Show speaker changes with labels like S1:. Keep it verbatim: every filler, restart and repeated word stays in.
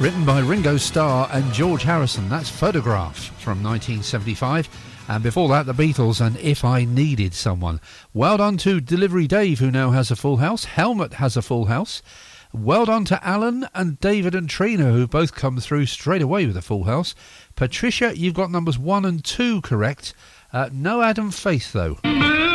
S1: Written by Ringo Starr and George Harrison. That's Photograph from nineteen seventy-five. And before that, the Beatles and If I Needed Someone. Well done to Delivery Dave, who now has a full house. Helmut has a full house. Well done to Alan and David and Trina, who both come through straight away with a full house. Patricia, you've got numbers one and two correct. Uh, no Adam Faith, though.